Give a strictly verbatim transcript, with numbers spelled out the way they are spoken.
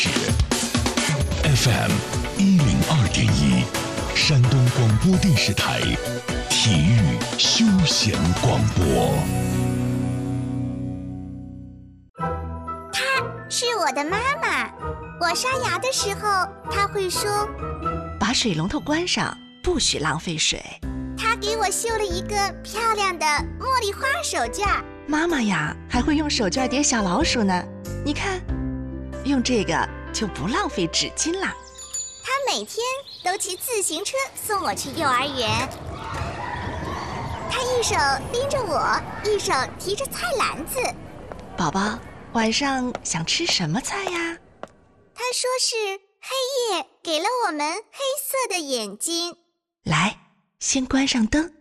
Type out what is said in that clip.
F M 一零二点一，山东广播电视台体育休闲广播。 她是我的妈妈，我刷牙的时候，她会说：“ 把水龙头关上，不许浪费水。” 她给我绣了一个漂亮的茉莉花手绢。 妈妈呀，还会用手绢叠小老鼠呢，你看，用这个就不浪费纸巾啦。 她每天都骑自行车送我去幼儿园。她一手拎着我，一手提着菜篮子。 宝宝，晚上想吃什么菜呀？ 她说是黑夜给了我们黑色的眼睛。 来，先关上灯。